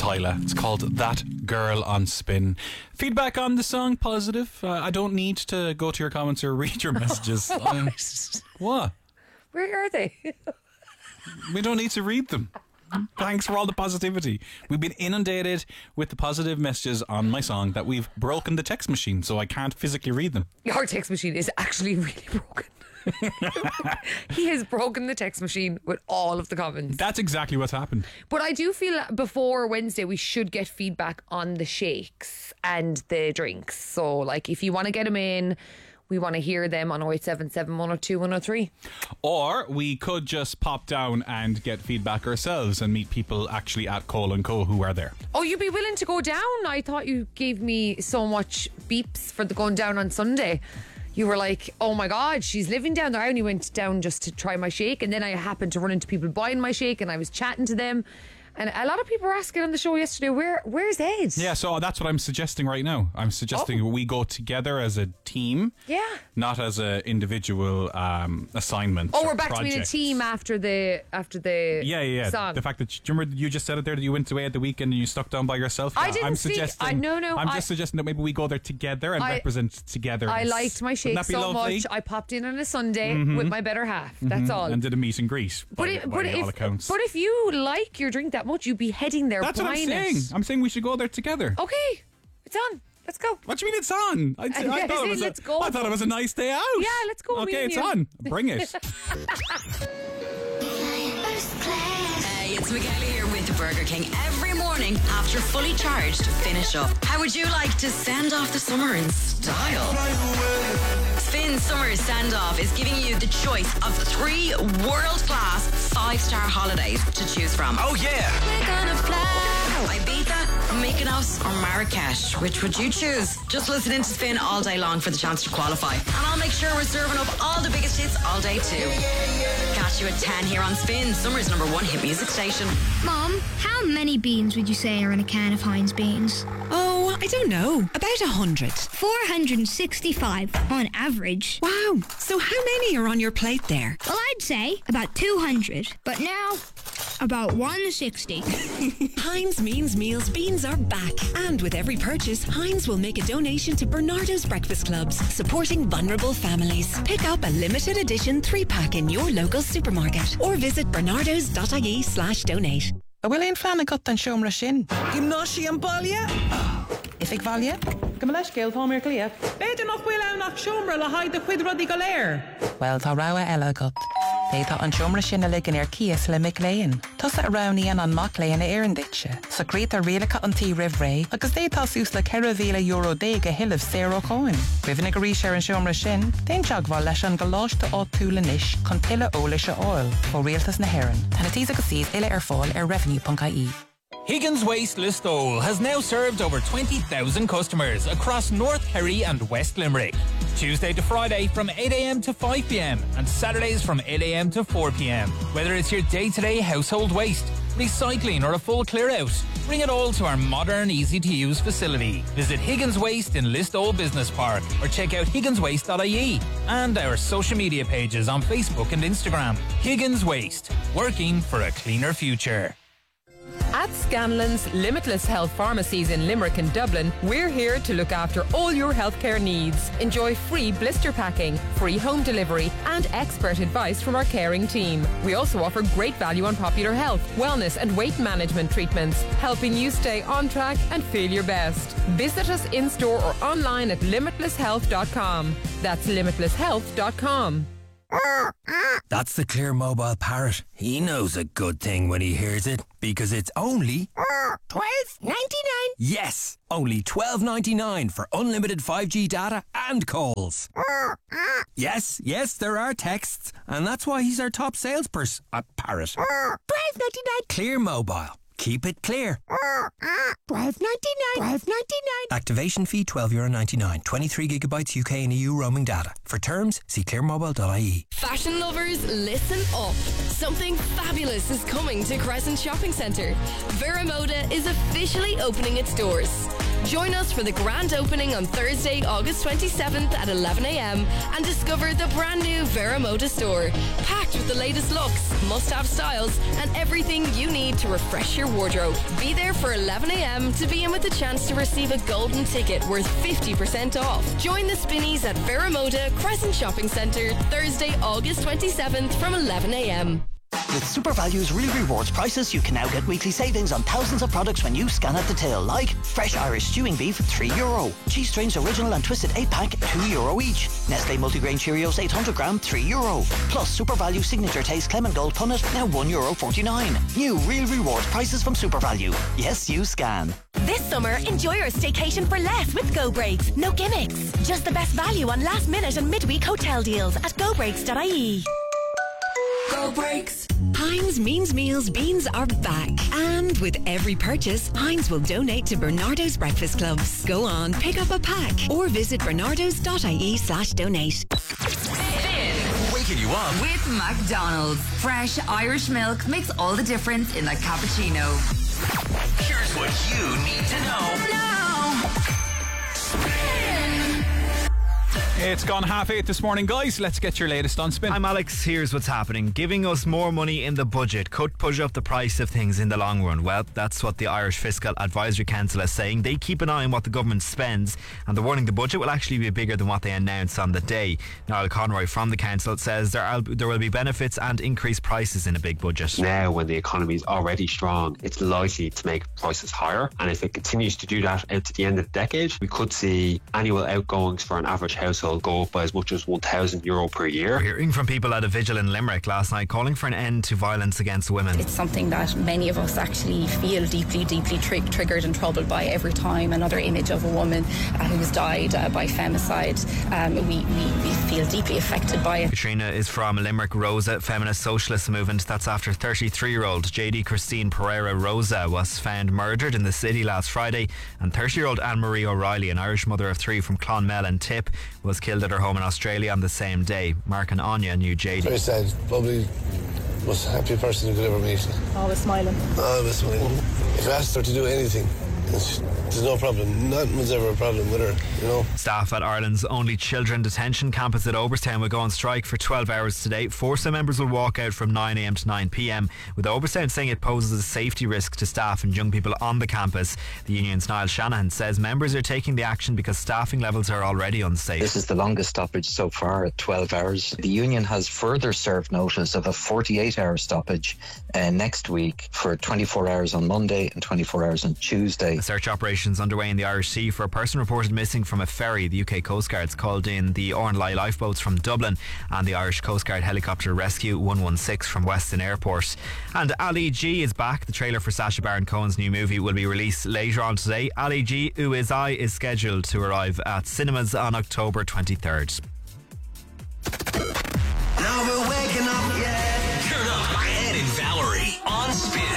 Kyla. It's called That Girl on Spin. Feedback on the song, positive. I don't need to go to your comments or read your messages. What? Where are they? We don't need to read them. Thanks for all the positivity. We've been inundated with the positive messages on my song that we've broken the text machine, so I can't physically read them. Your text machine is actually really broken. He has broken the text machine with all of the comments. That's exactly what's happened. But I do feel before Wednesday we should get feedback on the shakes and the drinks. So like if you want to get them in, we want to hear them on 0877 102 103. Or we could just pop down and get feedback ourselves and meet people actually at Cole & Co who are there. Oh, you'd be willing to go down? I thought you gave me so much beeps for the going down on Sunday. You were like, oh my God, she's living down there. I only went down just to try my shake, and then I happened to run into people buying my shake, and I was chatting to them. And a lot of people were asking on the show yesterday, where's Ed? Yeah, so that's what I'm suggesting right now. I'm suggesting we go together as a team. Yeah. Not as an individual assignment. Oh, we're back to being a team after the yeah. song. The fact that, do you remember you just said it there that you went away at the weekend and you stuck down by yourself? I didn't I'm speak. suggesting, No. I'm just suggesting that maybe we go there together and represent together. I liked my shake so much. I popped in on a Sunday with my better half. That's all. And did a meet and greet. By all accounts. But if you like your drink that much, you'd be heading there. That's what I'm saying. I'm saying we should go there together. Okay, it's on. Let's go. What do you mean it's on? I thought it was a nice day out. Yeah, let's go. Okay, it's on. Bring it. Hey, it's Michaela here with the Burger King every morning after Fully Charged finish up. How would you like to send off the summer in style? Spin Summer Send Off is giving you the choice of 3 world-class 5-star holidays to choose from. Oh yeah! We're gonna fly Ibiza, Mykonos or Marrakesh. Which would you choose? Just listen in to Spin all day long for the chance to qualify. And I'll make sure we're serving up all the biggest hits all day too. Catch you at 10 here on Spin, Summer's #1 hit music station. Mom, how many beans would you say are in a can of Heinz beans? Oh, I don't know. About 100. 465 on average. Wow. So how many are on your plate there? Well, I'd say about 200. But now, about 160. Heinz means meals beans are back. And with every purchase, Heinz will make a donation to Bernardo's Breakfast Clubs, supporting vulnerable families. Pick up a limited edition 3-pack in your local supermarket or visit bernardos.ie/donate. Bhfuil éon fleanna got an seomra sin. Gymnáisi an baile? If ag baile? Go leis céil tá mé clia. Beidir nach bhfuil anach seomra le haid de chuid rudí go léir. Well, tá rá eile agat. Tá an seomra sin a ligan ar cias le mic léin. Tás a ráníon an mac léin a éan ditse. So crét a rialacha an tí rih ré, agus tá sús le €100,000 déag a hiilh séro coin. Cuimhna go ríis ar an seomra sin, déon teagháil leis an goláiste á túla níis chun tuile ólaise áil ó rialtas na Héireann. Tána tí agus síos ile ar fáil ar revenue.ie. Higgins Waste Listowel has now served over 20,000 customers across North Kerry and West Limerick. Tuesday to Friday from 8 a.m. to 5 p.m. and Saturdays from 8 a.m. to 4 p.m. Whether it's your day-to-day household waste, recycling or a full clear-out, bring it all to our modern, easy-to-use facility. Visit Higgins Waste in Listowel Business Park or check out higginswaste.ie and our social media pages on Facebook and Instagram. Higgins Waste, working for a cleaner future. At Scanlon's Limitless Health Pharmacies in Limerick and Dublin, we're here to look after all your healthcare needs. Enjoy free blister packing, free home delivery, and expert advice from our caring team. We also offer great value on popular health, wellness, and weight management treatments, helping you stay on track and feel your best. Visit us in-store or online at limitlesshealth.com. That's limitlesshealth.com. That's the Clear Mobile Parrot. He knows a good thing when he hears it, because it's only $12.99. Yes, only $12.99 for unlimited 5G data and calls. Yes, there are texts, and that's why he's our top salesperson at Parrot. $12.99. Clear Mobile. Keep it clear. $12.99. Activation fee €12.99. 23 gigabytes UK and EU roaming data. For terms, see clearmobile.ie. Fashion lovers, listen up. Something fabulous is coming to Crescent Shopping Centre. Vera Moda is officially opening its doors. Join us for the grand opening on Thursday, August 27th at 11 a.m. and discover the brand new Veramoda store. Packed with the latest looks, must-have styles, and everything you need to refresh your wardrobe. Be there for 11 a.m. to be in with the chance to receive a golden ticket worth 50% off. Join the Spinnies at Veramoda Crescent Shopping Centre Thursday, August 27th from 11 a.m. With SuperValue's Real Rewards prices, you can now get weekly savings on thousands of products when you scan at the till, like fresh Irish stewing beef, €3. Cheese Strings Original and Twisted 8-pack, €2 each. Nestle Multigrain Cheerios 800 gram, €3. Plus SuperValue Signature Taste Clement Gold Punnet, now €1.49. New Real Rewards prices from SuperValue. Yes, you scan. This summer, enjoy your staycation for less with Go Breaks. No gimmicks. Just the best value on last minute and midweek hotel deals at gobreaks.ie. Go Breaks. Heinz Means Meals beans are back. And with every purchase, Heinz will donate to Bernardo's Breakfast Clubs. Go on, pick up a pack or visit bernardos.ie/donate. Waking you up with McDonald's. Fresh Irish milk makes all the difference in a cappuccino. Here's what you need to know now. It's gone 8:30 this morning, guys. Let's get your latest on Spin. I'm Alex. Here's what's happening. Giving us more money in the budget could push up the price of things in the long run. Well, that's what the Irish Fiscal Advisory Council is saying. They keep an eye on what the government spends, and they're warning the budget will actually be bigger than what they announced on the day. Niall Conroy from the council says there will be benefits and increased prices in a big budget. Now, when the economy is already strong, it's likely to make prices higher, and if it continues to do that out to the end of the decade, we could see annual outgoings for an average household go up by as much as €1,000 per year. We're hearing from people at a vigil in Limerick last night calling for an end to violence against women. It's something that many of us actually feel deeply triggered and troubled by every time another image of a woman who's died by femicide. We feel deeply affected by it. Katrina is from Limerick Rosa Feminist Socialist Movement. That's after 33-year-old JD Christine Pereira Rosa was found murdered in the city last Friday, and 30-year-old Anne-Marie O'Reilly, an Irish mother of 3 from Clonmel and Tip, was killed at her home in Australia on the same day. Mark and Anya knew JD. Very sad, probably most happy person you could ever meet. Always smiling. Always smiling. If you asked her to do anything, there's no problem. Nothing was ever a problem with her, you know. Staff at Ireland's only children detention campus at Oberstown will go on strike for 12 hours today. Forsa members will walk out from 9 a.m. to 9 p.m, with Oberstown saying it poses a safety risk to staff and young people on the campus. The union's Niall Shanahan says members are taking the action because staffing levels are already unsafe. This is the longest stoppage so far at 12 hours. The union has further served notice of a 48-hour stoppage next week for 24 hours on Monday and 24 hours on Tuesday. A search operation is underway in the Irish Sea for a person reported missing from a ferry. The UK Coast Guard's called in the Ornlye lifeboats from Dublin and the Irish Coast Guard helicopter rescue 116 from Weston Airport. And Ali G is back. The trailer for Sacha Baron Cohen's new movie will be released later on today. Ali G, Who Is I, is scheduled to arrive at cinemas on October 23rd.